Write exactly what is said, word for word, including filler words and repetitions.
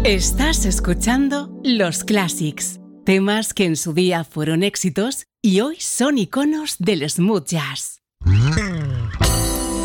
Estás escuchando Los Classics, temas que en su día fueron éxitos y hoy son iconos del smooth jazz.